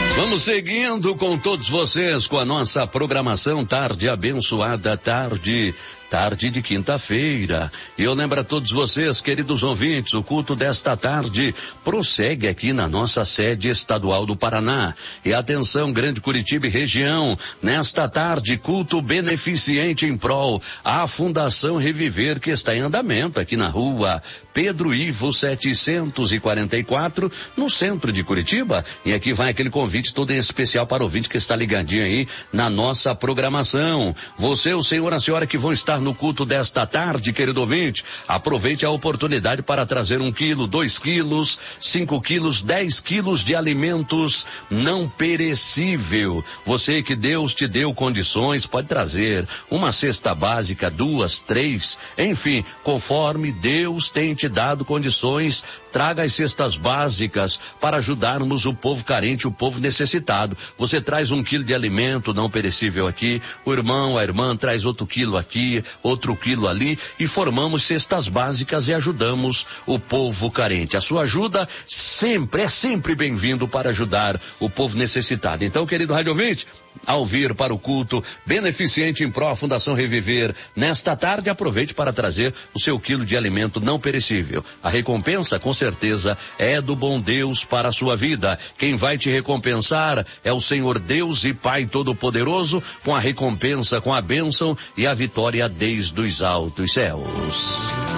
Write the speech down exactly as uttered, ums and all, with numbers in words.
Vamos seguindo com todos vocês com a nossa programação Tarde Abençoada, tarde, tarde de quinta-feira. E eu lembro a todos vocês, queridos ouvintes, o culto desta tarde prossegue aqui na nossa sede estadual do Paraná. E atenção, Grande Curitiba e região, nesta tarde, culto beneficente em prol à Fundação Reviver, que está em andamento aqui na rua Pedro Ivo setecentos e quarenta e quatro, no centro de Curitiba. E aqui vai aquele convite todo em especial para o ouvinte que está ligadinho aí na nossa programação. Você, o senhor, a senhora que vão estar no culto desta tarde, querido ouvinte, aproveite a oportunidade para trazer um quilo, dois quilos, cinco quilos, dez quilos de alimentos não perecível. Você que Deus te deu condições, pode trazer uma cesta básica, duas, três, enfim, conforme Deus tem te dado condições, traga as cestas básicas para ajudarmos o povo carente, o povo necessitado. Você traz um quilo de alimento não perecível aqui, o irmão, a irmã traz outro quilo aqui, outro quilo ali, e formamos cestas básicas e ajudamos o povo carente. A sua ajuda sempre, é sempre bem-vindo para ajudar o povo necessitado. Então, querido rádio ouvinte, ao vir para o culto beneficente em pró Fundação Reviver nesta tarde, aproveite para trazer o seu quilo de alimento não perecível. A recompensa, com certeza, é do bom Deus para a sua vida. Quem vai te recompensar é o Senhor Deus e Pai Todo-Poderoso, com a recompensa, com a bênção e a vitória desde os altos céus.